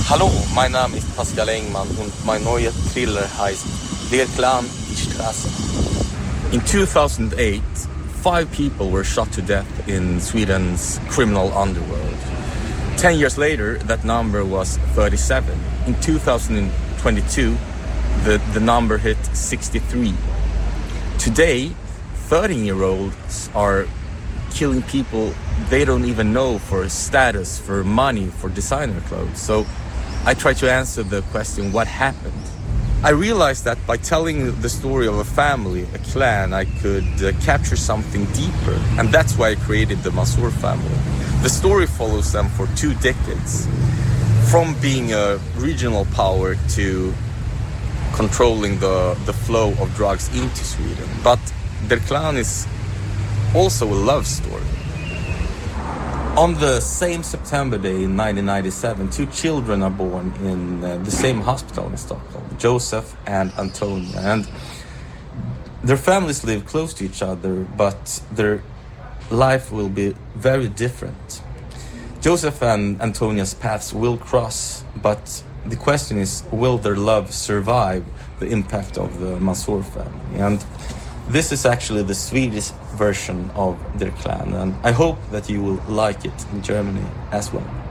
Hallo, mein Name ist Pascal Engman und mein neuer Thriller heißt Der Clan, die Straße. In 2008, 5 people were shot to death in Sweden's criminal underworld. 10 years later, that number was 37. In 2022, the number hit 63. Today, 13-year-olds are killing people they don't even know for status, for money, for designer clothes. So I try to answer the question, what happened? I realized that by telling the story of a family, a clan, I could capture something deeper. And that's why I created the Mansour family. The story follows them for 2 decades. From being a regional power to controlling the flow of drugs into Sweden. But Der Clan is also a love story. On the same September day in 1997, 2 children are born in the same hospital in Stockholm, Joseph and Antonia. And their families live close to each other, but their life will be very different. Joseph and Antonia's paths will cross, but the question is, will their love survive the impact of the Mansour family? And this is actually the Swedish version of Der Clan, and I hope that you will like it in Germany as well.